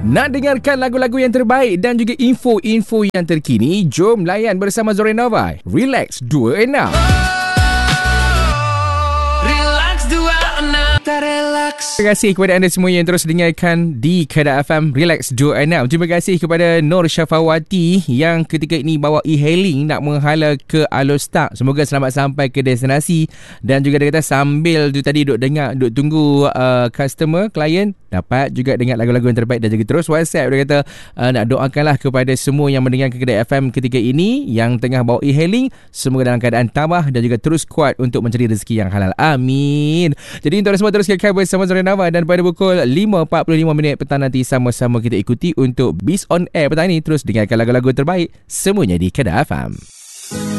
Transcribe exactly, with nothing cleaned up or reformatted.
Nak dengarkan lagu-lagu yang terbaik dan juga info-info yang terkini? Jom layan bersama Zorenova. Relax dua puluh enam. Relax dua puluh enam. Terima kasih kepada anda semua yang terus dengarkan di Kedah F M Relax dua puluh enam. Terima kasih kepada Nur Syafawati yang ketika ini bawa e-hailing nak menghala ke Alostar. Semoga selamat sampai ke destinasi. Dan juga dia kata sambil tu tadi duk dengar, duk tunggu uh, customer, klien, dapat juga dengar lagu-lagu yang terbaik dan juga terus WhatsApp. Dia kata uh, nak doakanlah kepada semua yang mendengar Kedah F M ketika ini yang tengah bawa e-hailing, semoga dalam keadaan tabah dan juga terus kuat untuk mencari rezeki yang halal. Amin. Jadi untuk semua terus kekal bersama Zorenova, dan pada pukul lima empat puluh lima minit petang nanti sama-sama kita ikuti untuk Biz on Air petang ini. Terus dengarkan lagu-lagu terbaik semuanya di Kedah F M.